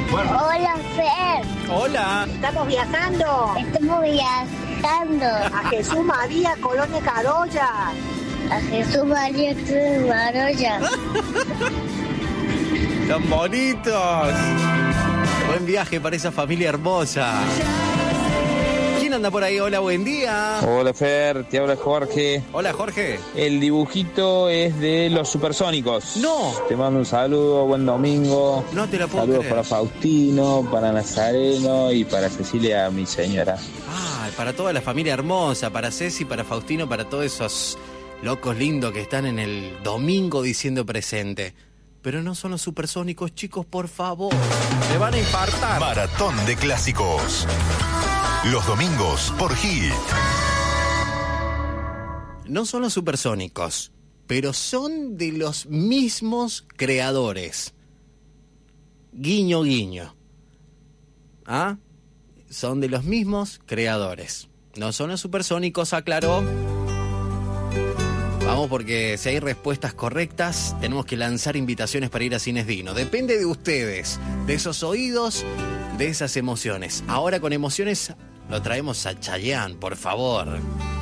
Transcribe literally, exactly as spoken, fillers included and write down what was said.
Hola, Fer. Hola. Estamos viajando Estamos viajando a Jesús María Colonia Carolla. a Jesús María Cruz Maroya. ¡Tan bonitos! Buen viaje para esa familia hermosa. ¿Quién anda por ahí? Hola, buen día. Hola Fer, te habla Jorge. Hola, Jorge. El dibujito es de los Supersónicos. No. Te mando un saludo, buen domingo. No te la puedo Saludos creer. para Faustino, para Nazareno y para Cecilia, mi señora. Ah, para toda la familia hermosa, para Ceci, para Faustino, para todos esos locos lindos que están en el domingo diciendo presente. Pero no son los Supersónicos, chicos, por favor. Me van a infartar. Maratón de clásicos. Los domingos por Hit. No son los Supersónicos, pero son de los mismos creadores. Guiño, guiño. ¿Ah? Son de los mismos creadores. No son los Supersónicos, aclaró. Vamos, porque si hay respuestas correctas, tenemos que lanzar invitaciones para ir a Cines Dino. Depende de ustedes, de esos oídos, de esas emociones. Ahora con emociones lo traemos a Chayanne, por favor.